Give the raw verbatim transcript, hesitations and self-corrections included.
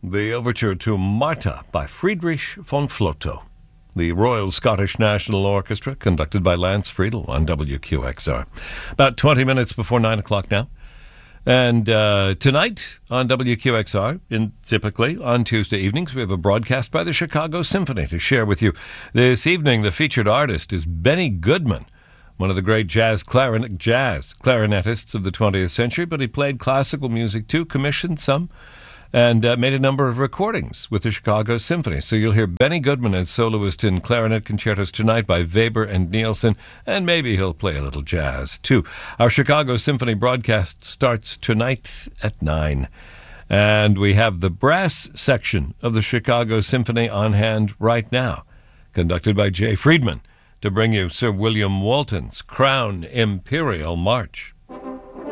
the overture to Martha by Friedrich von Flotow, the Royal Scottish National Orchestra, conducted by Lance Friedel on W Q X R. About twenty minutes before nine o'clock now. And uh, tonight on W Q X R, in, typically on Tuesday evenings, we have a broadcast by the Chicago Symphony to share with you. This evening, the featured artist is Benny Goodman, one of the great jazz, clarinet, jazz clarinetists of the twentieth century, but he played classical music too, commissioned some, and uh, made a number of recordings with the Chicago Symphony. So you'll hear Benny Goodman as soloist in clarinet concertos tonight by Weber and Nielsen, and maybe he'll play a little jazz too. Our Chicago Symphony broadcast starts tonight at nine. And we have the brass section of the Chicago Symphony on hand right now, conducted by Jay Friedman, to bring you Sir William Walton's Crown Imperial March.